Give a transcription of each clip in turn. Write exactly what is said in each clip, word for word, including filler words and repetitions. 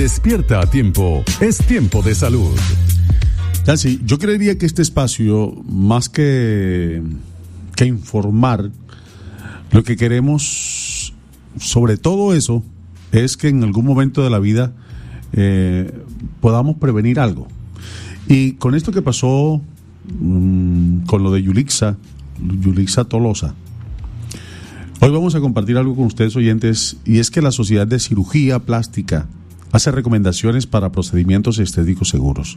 Despierta a tiempo, es tiempo de salud. Nancy, yo creería que este espacio, más que, que informar, lo que queremos sobre todo eso es que en algún momento de la vida eh, podamos prevenir algo. Y con esto que pasó mmm, con lo de Yulixa, Yulixa Tolosa, hoy vamos a compartir algo con ustedes, oyentes, y es que la Sociedad de Cirugía Plástica hace recomendaciones para procedimientos estéticos seguros.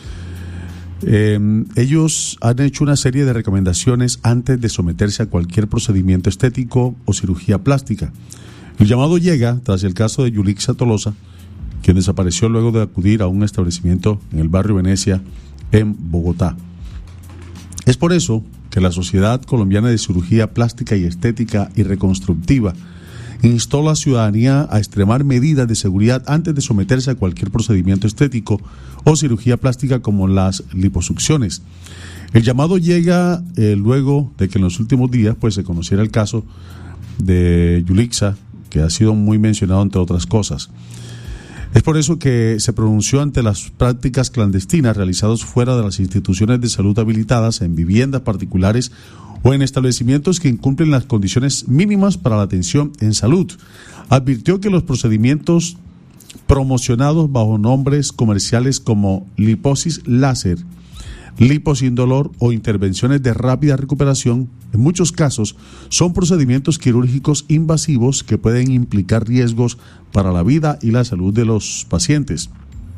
Eh, ellos han hecho una serie de recomendaciones antes de someterse a cualquier procedimiento estético o cirugía plástica. El llamado llega tras el caso de Yulixa Tolosa, quien desapareció luego de acudir a un establecimiento en el barrio Venecia, en Bogotá. Es por eso que la Sociedad Colombiana de Cirugía Plástica y Estética y Reconstructiva instó a la ciudadanía a extremar medidas de seguridad antes de someterse a cualquier procedimiento estético o cirugía plástica como las liposucciones. El llamado llega eh, luego de que en los últimos días pues, se conociera el caso de Yulixa, que ha sido muy mencionado entre otras cosas. Es por eso que se pronunció ante las prácticas clandestinas realizadas fuera de las instituciones de salud habilitadas en viviendas particulares o en establecimientos que incumplen las condiciones mínimas para la atención en salud. Advirtió que los procedimientos promocionados bajo nombres comerciales como liposis láser, lipo sin dolor o intervenciones de rápida recuperación, en muchos casos son procedimientos quirúrgicos invasivos que pueden implicar riesgos para la vida y la salud de los pacientes.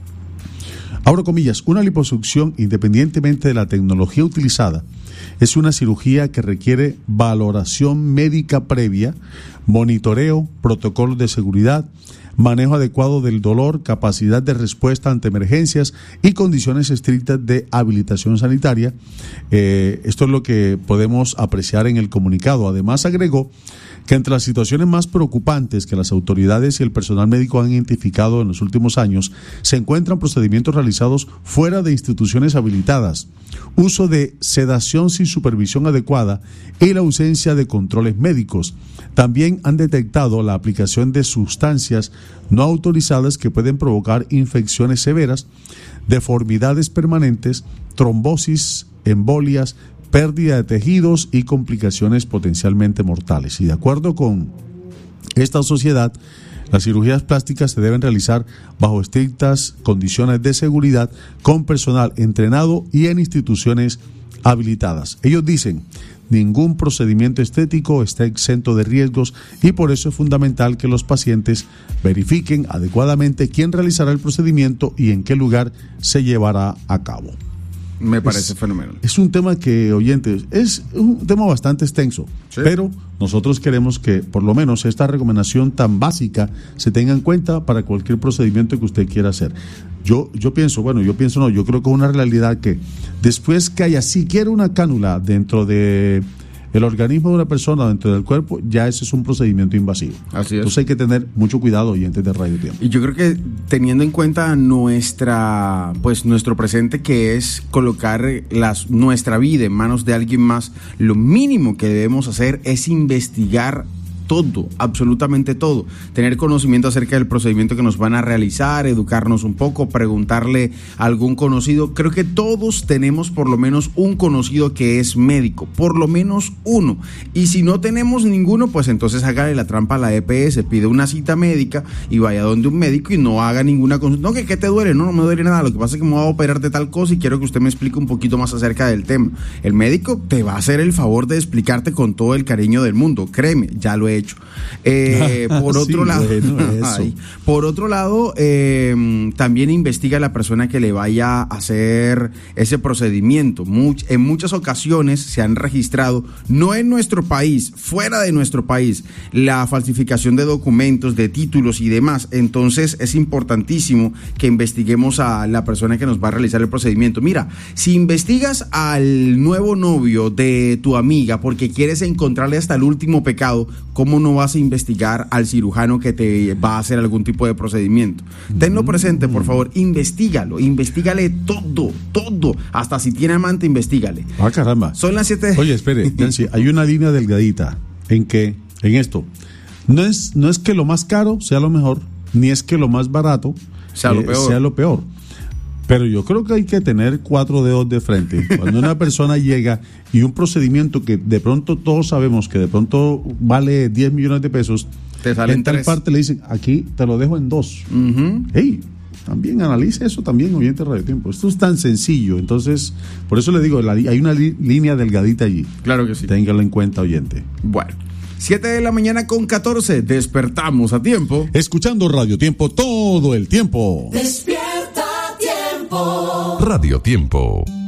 Abro comillas, una liposucción, independientemente de la tecnología utilizada, es una cirugía que requiere valoración médica previa, monitoreo, protocolos de seguridad, manejo adecuado del dolor, capacidad de respuesta ante emergencias y condiciones estrictas de habilitación sanitaria. Eh, esto es lo que podemos apreciar en el comunicado. Además, agregó que entre las situaciones más preocupantes que las autoridades y el personal médico han identificado en los últimos años se encuentran procedimientos realizados fuera de instituciones habilitadas, uso de sedación sin supervisión adecuada y la ausencia de controles médicos. También han detectado la aplicación de sustancias no autorizadas que pueden provocar infecciones severas, deformidades permanentes, trombosis, embolias, pérdida de tejidos y complicaciones potencialmente mortales. Y de acuerdo con esta sociedad, las cirugías plásticas se deben realizar bajo estrictas condiciones de seguridad, con personal entrenado y en instituciones habilitadas. Ellos dicen, ningún procedimiento estético está exento de riesgos y por eso es fundamental que los pacientes verifiquen adecuadamente quién realizará el procedimiento y en qué lugar se llevará a cabo. Me parece es, fenomenal. Es un tema que, oyentes, es un tema bastante extenso, ¿sí? Pero nosotros queremos que por lo menos esta recomendación tan básica se tenga en cuenta para cualquier procedimiento que usted quiera hacer. Yo, yo pienso, bueno, yo pienso no, yo creo que es una realidad que después que haya siquiera una cánula dentro de el organismo de una persona, dentro del cuerpo, ya ese es un procedimiento invasivo. Así es. Entonces hay que tener mucho cuidado, oyentes de Radio Tiempo. Y yo creo que teniendo en cuenta nuestra, pues nuestro presente, que es colocar las, nuestra vida en manos de alguien más, lo mínimo que debemos hacer es investigar todo, absolutamente todo, tener conocimiento acerca del procedimiento que nos van a realizar, educarnos un poco, preguntarle a algún conocido. Creo que todos tenemos por lo menos un conocido que es médico, por lo menos uno, y si no tenemos ninguno, pues entonces hágale la trampa a la E P S, pide una cita médica y vaya donde un médico y no haga ninguna consulta. No, que ¿qué te duele? No, no me duele nada, lo que pasa es que me voy a operar de tal cosa y quiero que usted me explique un poquito más acerca del tema. El médico te va a hacer el favor de explicarte con todo el cariño del mundo, créeme, ya lo he hecho. Eh, por otro sí, lado, bueno, ay, por otro lado, eh, también investiga a la persona que le vaya a hacer ese procedimiento. Much, en muchas ocasiones se han registrado, no en nuestro país, fuera de nuestro país, la falsificación de documentos, de títulos y demás. Entonces es importantísimo que investiguemos a la persona que nos va a realizar el procedimiento. Mira, si investigas al nuevo novio de tu amiga porque quieres encontrarle hasta el último pecado, ¿cómo no vas a investigar al cirujano que te va a hacer algún tipo de procedimiento? Tenlo presente, por favor, investígalo, investígale todo, todo, hasta si tiene amante, investígale. Ah, caramba. Son las siete. Oye, espere, Nancy, hay una línea delgadita en que, en esto, no es, no es que lo más caro sea lo mejor, ni es que lo más barato sea lo eh, peor. sea lo peor. Pero yo creo que hay que tener cuatro dedos de frente. Cuando una persona llega y un procedimiento que de pronto todos sabemos que de pronto vale diez millones de pesos, te salen en tal tres. parte le dicen, aquí te lo dejo en dos. Uh-huh. Hey, también analice eso también, oyente Radio Tiempo. Esto es tan sencillo. Entonces, por eso le digo, la, hay una li, línea delgadita allí. Claro que sí. Téngalo en cuenta, oyente. Bueno, siete de la mañana con catorce, despertamos a tiempo. Escuchando Radio Tiempo todo el tiempo. Despierta Tiempo. Radio Tiempo.